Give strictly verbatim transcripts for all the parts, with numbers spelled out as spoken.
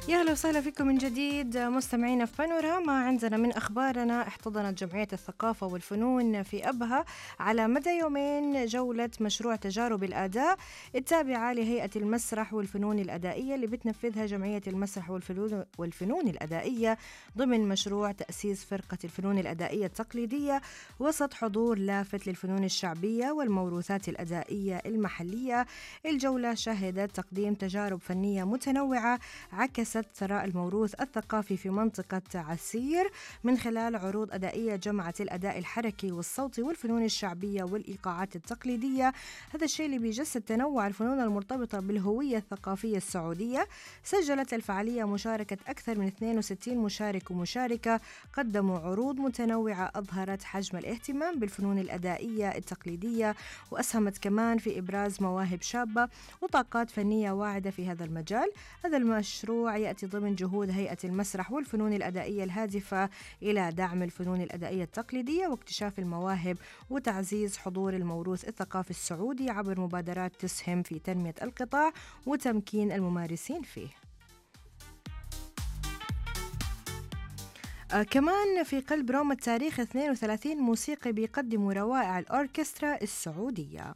يا أهلا وسهلا فيكم من جديد مستمعينا في بانوراما. عندنا من أخبارنا: احتضنت جمعية الثقافة والفنون في أبها على مدى يومين جولة مشروع تجارب الأداء التابعة لهيئة المسرح والفنون الأدائية اللي بتنفذها جمعية المسرح والفنون, والفنون الأدائية ضمن مشروع تأسيس فرقة الفنون الأدائية التقليدية وسط حضور لافت للفنون الشعبية والموروثات الأدائية المحلية. الجولة شهدت تقديم تجارب فنية متنوعة عكست ثراء الموروث الثقافي في منطقة عسير من خلال عروض أدائية جمعت الأداء الحركي والصوتي والفنون الشعبية والإيقاعات التقليدية. هذا الشيء اللي بيجسد تنوع الفنون المرتبطة بالهوية الثقافية السعودية. سجلت الفعالية مشاركة أكثر من اثنين وستين مشارك ومشاركة قدموا عروض متنوعة أظهرت حجم الاهتمام بالفنون الأدائية التقليدية، وأسهمت كمان في إبراز مواهب شابة وطاقات فنية واعدة في هذا المجال. هذا المشروع يأتي ضمن جهود هيئة المسرح والفنون الأدائية الهادفة إلى دعم الفنون الأدائية التقليدية واكتشاف المواهب وتعزيز حضور الموروث الثقافي السعودي عبر مبادرات تسهم في تنمية القطاع وتمكين الممارسين فيه. آه كمان في قلب روما التاريخ اثنين وثلاثين موسيقي بيقدموا روائع الأوركسترا السعودية.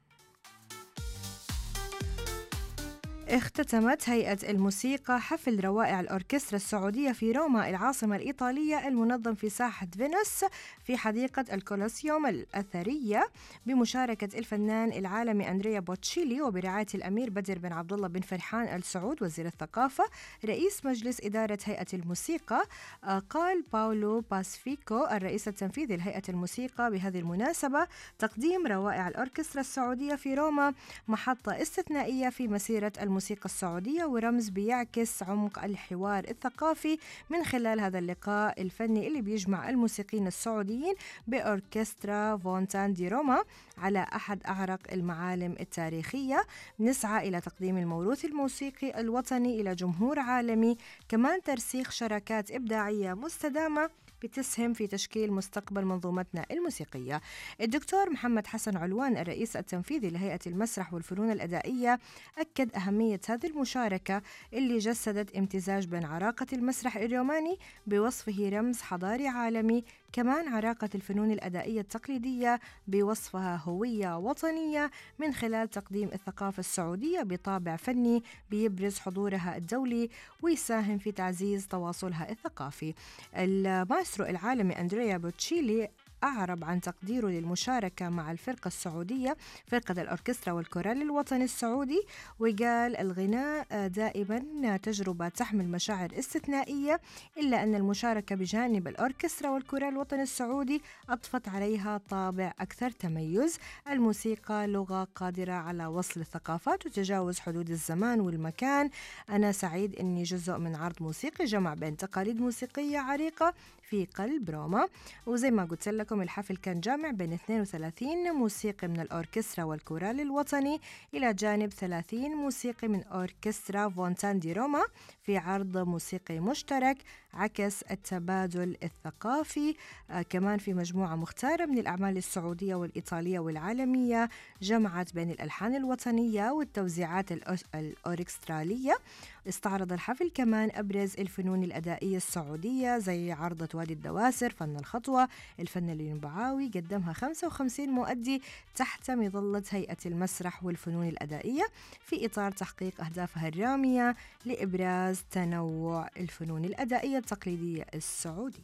اختتمت هيئة الموسيقى حفل روائع الأوركسترا السعودية في روما العاصمة الإيطالية المنظم في ساحة فينوس في حديقة الكولوسيوم الأثرية بمشاركة الفنان العالمي أندريا بوتشيلي وبرعاية الأمير بدر بن عبد الله بن فرحان آل سعود وزير الثقافة. رئيس مجلس إدارة هيئة الموسيقى قال باولو باسفيكو الرئيس التنفيذي لهيئة الموسيقى بهذه المناسبة: تقديم روائع الأوركسترا السعودية في روما محطة استثنائية في مسيرة الموسيقى الموسيقى السعودية ورمز بيعكس عمق الحوار الثقافي من خلال هذا اللقاء الفني اللي بيجمع الموسيقيين السعوديين بأوركسترا فونتان دي روما على أحد أعرق المعالم التاريخية. نسعى إلى تقديم الموروث الموسيقي الوطني إلى جمهور عالمي، كمان ترسيخ شراكات إبداعية مستدامة بتسهم في تشكيل مستقبل منظومتنا الموسيقية. الدكتور محمد حسن علوان الرئيس التنفيذي لهيئة المسرح والفنون الأدائية أكد أهمية هذه المشاركة اللي جسدت امتزاج بين عراقة المسرح الروماني بوصفه رمز حضاري عالمي، كمان عراقة الفنون الأدائية التقليدية بوصفها هوية وطنية من خلال تقديم الثقافة السعودية بطابع فني بيبرز حضورها الدولي ويساهم في تعزيز تواصلها الثقافي. المايسترو العالمي أندريا بوتشيلي أعرب عن تقديره للمشاركة مع الفرقة السعودية فرقة الأوركسترا والكورال الوطني السعودي، وقال: الغناء دائما تجربة تحمل مشاعر استثنائية، إلا أن المشاركة بجانب الأوركسترا والكورال الوطني السعودي أضفت عليها طابع أكثر تميز. الموسيقى لغة قادرة على وصل الثقافات وتجاوز حدود الزمان والمكان. أنا سعيد أني جزء من عرض موسيقي جمع بين تقاليد موسيقية عريقة في قلب روما. وزي ما قلت لكم الحفل كان جامع بين اثنين وثلاثين موسيقي من الأوركسترا والكورال الوطني إلى جانب ثلاثين موسيقي من أوركسترا فونتان دي روما في عرض موسيقي مشترك عكس التبادل الثقافي. آه كمان في مجموعة مختارة من الأعمال السعودية والإيطالية والعالمية جمعت بين الألحان الوطنية والتوزيعات الأوركسترالية. استعرض الحفل كمان أبرز الفنون الأدائية السعودية زي عرضة وادي الدواسر، فن الخطوة، الفن الينبعاوي. قدمها خمسة وخمسين مؤدي تحت مظلة هيئة المسرح والفنون الأدائية في إطار تحقيق أهدافها الرامية لإبراز تنوع الفنون الأدائية التقليدية السعودية.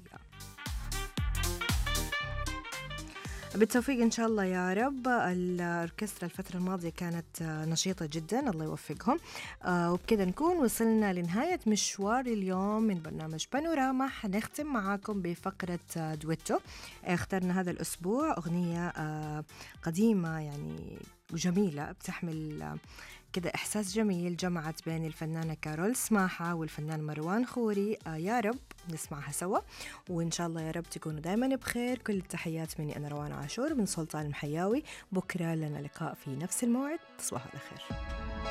بالتوفيق إن شاء الله يا رب. الأوركسترا الفترة الماضية كانت نشيطة جدا، الله يوفقهم. وبكذا نكون وصلنا لنهاية مشوار اليوم من برنامج بانوراما. حنختم معاكم بفقرة دويتو. اخترنا هذا الأسبوع أغنية قديمة يعني وجميلة بتحمل كده إحساس جميل جمعت بين الفنانة كارول سماحة والفنان مروان خوري. آه يا رب نسمعها سوا، وإن شاء الله يا رب تكونوا دايما بخير. كل التحيات مني أنا روان عاشور من سلطان المحياوي. بكرة لنا لقاء في نفس الموعد، تصبحوا على خير.